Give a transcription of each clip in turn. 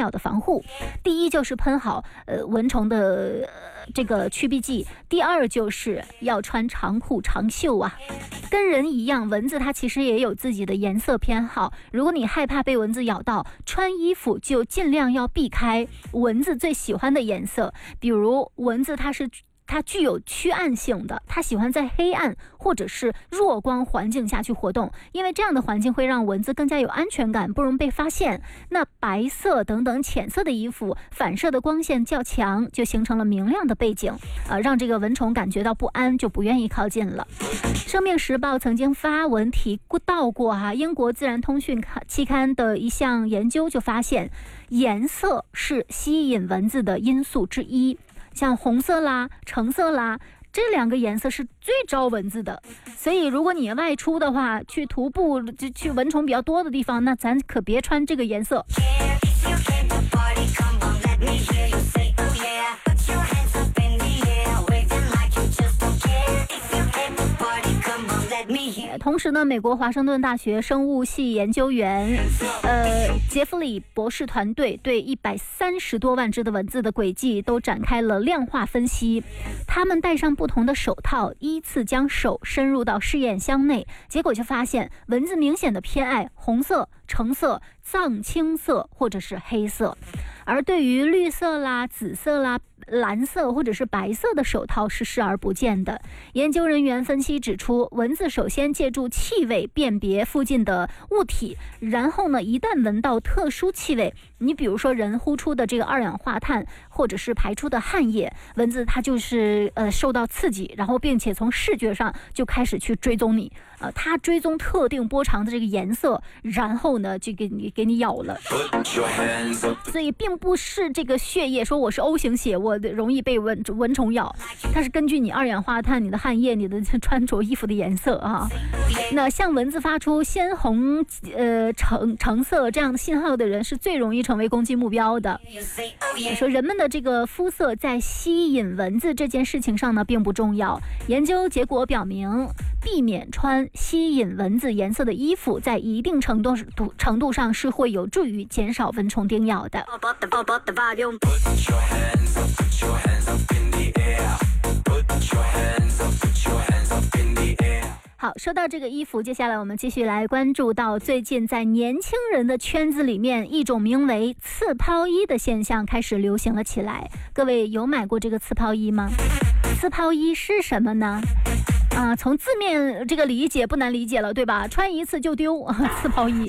要的防护。第一就是喷好蚊虫的这个驱避剂，第二就是要穿长裤长袖啊。跟人一样，蚊子它其实也有自己的颜色偏好，如果你害怕被蚊子咬到，穿衣服就尽量要避开蚊子最喜欢的颜色。比如蚊子它具有趋暗性的，它喜欢在黑暗或者是弱光环境下去活动，因为这样的环境会让蚊子更加有安全感，不容易被发现。那白色等等浅色的衣服反射的光线较强，就形成了明亮的背景，让这个蚊虫感觉到不安，就不愿意靠近了。生命时报曾经发文提到过英国自然通讯期刊的一项研究就发现，颜色是吸引蚊子的因素之一。像红色啦、橙色啦，这两个颜色是最招蚊子的。所以如果你外出的话，去徒步去蚊虫比较多的地方，那咱可别穿这个颜色。同时呢，美国华盛顿大学生物系研究员杰弗里博士团队对130多万只的蚊子的轨迹都展开了量化分析。他们戴上不同的手套，依次将手深入到试验箱内，结果就发现蚊子明显的偏爱红色、橙色、藏青色或者是黑色，而对于绿色啦、紫色啦、蓝色或者是白色的手套是视而不见的。研究人员分析指出，蚊子首先借助气味辨别附近的物体，然后呢，一旦闻到特殊气味，你比如说人呼出的这个二氧化碳或者是排出的汗液，蚊子它就是受到刺激，然后并且从视觉上就开始去追踪你，它追踪特定波长的这个颜色，然后呢就给你咬了。所以并不是这个血液说我是 O 型血，我容易被蚊虫咬，它是根据你二氧化碳、你的汗液、你的穿着衣服的颜色啊。那向蚊子发出鲜红、橙色这样的信号的人，是最容易成为攻击目标的。说人们的这个肤色在吸引蚊子这件事情上呢，并不重要。研究结果表明，避免穿吸引蚊子颜色的衣服，在一定程度上是会有助于减少蚊虫叮咬的。好，说到这个衣服，接下来我们继续来关注到最近在年轻人的圈子里面，一种名为刺泡衣的现象开始流行了起来。各位有买过这个刺泡衣吗？刺泡衣是什么呢？从字面这个理解不难理解了，对吧？穿一次就丢，刺泡衣。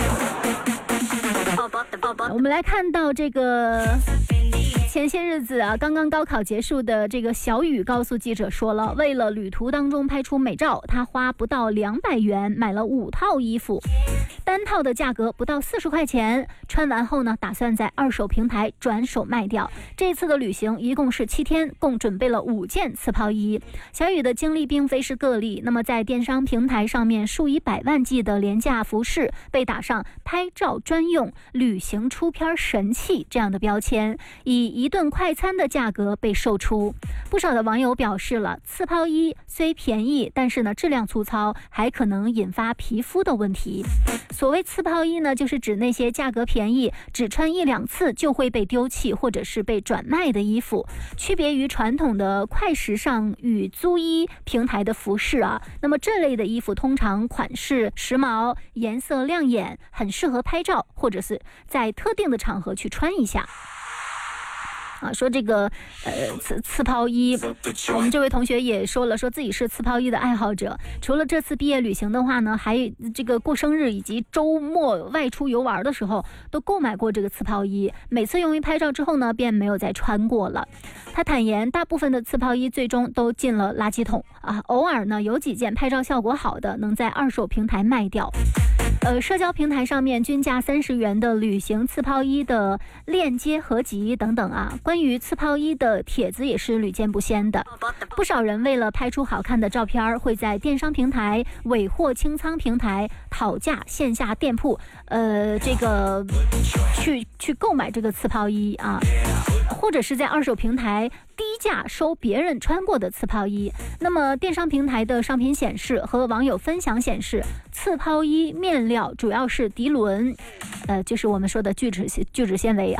我们来看到这个前些日子刚刚高考结束的这个小雨告诉记者说了，为了旅途当中拍出美照，他花不到200元买了5套衣服，单套的价格不到40块钱，穿完后呢，打算在二手平台转手卖掉。这次的旅行一共是7天，共准备了5件刺泡衣。小雨的经历并非是个例，那么在电商平台上面，数以百万计的廉价服饰被打上拍照专用、旅行出片神器这样的标签，以一顿快餐的价格被售出。不少的网友表示了，刺泡衣虽便宜，但是呢质量粗糙，还可能引发皮肤的问题。所谓刺泡衣呢，就是指那些价格便宜，只穿1-2次就会被丢弃或者是被转卖的衣服。区别于传统的快时尚与租衣平台的服饰那么这类的衣服通常款式时髦，颜色亮眼，很适合拍照或者是在特定的场合去穿一下。说这个刺泡衣，我们这位同学也说了，说自己是刺泡衣的爱好者。除了这次毕业旅行的话呢，还这个过生日以及周末外出游玩的时候都购买过这个刺泡衣，每次用于拍照之后呢，便没有再穿过了。他坦言，大部分的刺泡衣最终都进了垃圾桶偶尔呢有几件拍照效果好的能在二手平台卖掉。社交平台上面均价30元的旅行刺泡衣的链接合集等等关于刺泡衣的帖子也是屡见不鲜的。不少人为了拍出好看的照片，会在电商平台、尾货清仓平台讨价线下店铺这个去购买这个刺泡衣或者是在二手平台低价收别人穿过的刺泡衣。那么电商平台的商品显示和网友分享显示，刺泡衣面料主要是涤纶就是我们说的聚酯纤维